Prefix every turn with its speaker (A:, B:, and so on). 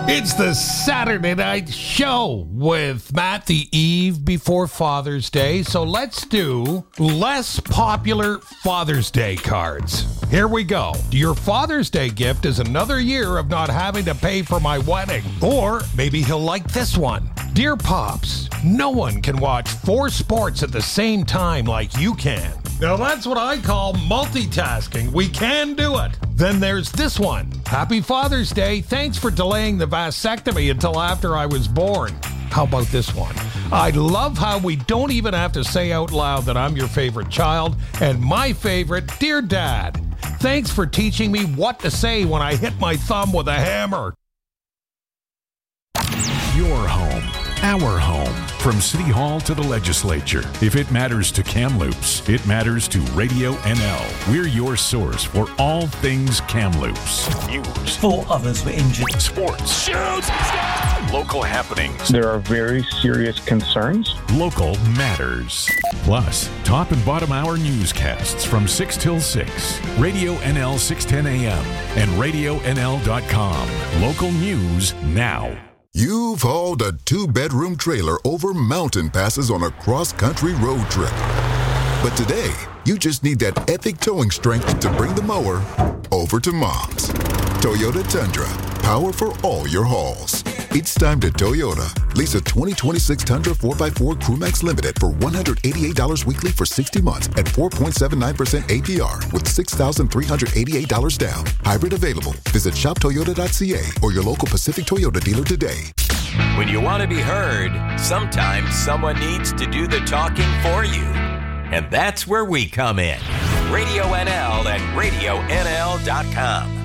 A: It's the Saturday Night Show with Matt the eve before Father's Day. So let's do less popular Father's Day cards. Here we go. Your Father's Day gift is another year of not having to pay for my wedding. Or maybe he'll like this one. Dear Pops, no one can watch 4 sports at the same time like you can. Now that's what I call multitasking. We can do it. Then there's this one. Happy Father's Day. Thanks for delaying the vasectomy until after I was born. How about this one? I love how we don't even have to say out loud that I'm your favorite child and my favorite, dear Dad. Thanks for teaching me what to say when I hit my thumb with a hammer.
B: Your home, our home. From City Hall to the legislature. If it matters to Kamloops, it matters to Radio NL. We're your source for all things Kamloops. News.
C: 4 others were injured.
B: Sports. Shoots! Local happenings.
D: There are very serious concerns.
B: Local matters. Plus, top and bottom hour newscasts from 6 till 6. Radio NL 610 AM and RadioNL.com. Local news now.
E: You've hauled a 2-bedroom trailer over mountain passes on a cross-country road trip. But today, you just need that epic towing strength to bring the mower over to Mom's. Toyota Tundra, power for all your hauls. It's time to Toyota. Lease a 2026 Tundra 4x4 Crewmax Limited for $188 weekly for 60 months at 4.79% APR with $6,388 down. Hybrid available. Visit shoptoyota.ca or your local Pacific Toyota dealer today.
F: When you want to be heard, sometimes someone needs to do the talking for you. And that's where we come in. Radio NL and RadioNL.com.